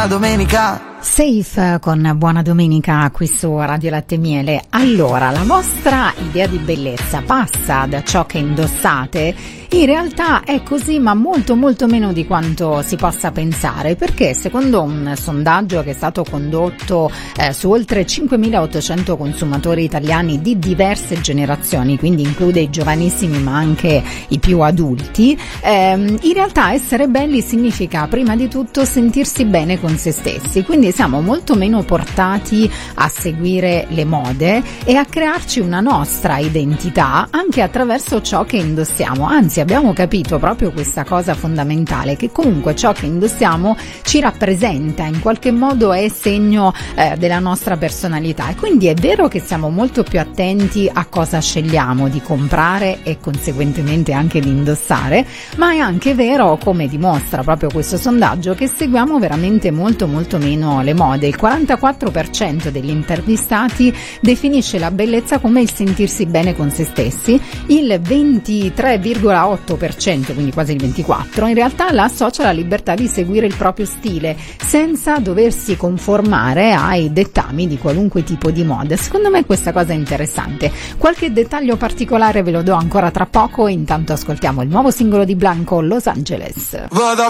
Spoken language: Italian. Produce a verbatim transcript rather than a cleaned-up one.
buona domenica. Safe con Buona Domenica qui su Radio Latte e Miele. Allora, la vostra idea di bellezza passa da ciò che indossate? In realtà è così, ma molto molto meno di quanto si possa pensare, perché secondo un sondaggio che è stato condotto eh, su oltre cinquemilaottocento consumatori italiani di diverse generazioni, quindi include i giovanissimi ma anche i più adulti, ehm, in realtà essere belli significa prima di tutto sentirsi bene con se stessi, quindi siamo molto meno portati a seguire le mode e a crearci una nostra identità anche attraverso ciò che indossiamo. Anzi, abbiamo capito proprio questa cosa fondamentale, che comunque ciò che indossiamo ci rappresenta, in qualche modo è segno eh, della nostra personalità, e quindi è vero che siamo molto più attenti a cosa scegliamo di comprare e conseguentemente anche di indossare, ma è anche vero, come dimostra proprio questo sondaggio, che seguiamo veramente molto molto meno le mode. Il quarantaquattro per cento degli intervistati definisce la bellezza come il sentirsi bene con se stessi, il ventitré virgola otto per cento, quindi quasi il ventiquattro per cento, in realtà la associa alla libertà di seguire il proprio stile senza doversi conformare ai dettami di qualunque tipo di moda. Secondo me questa cosa è interessante. Qualche dettaglio particolare ve lo do ancora tra poco, intanto ascoltiamo il nuovo singolo di Blanco, Los Angeles. Vado a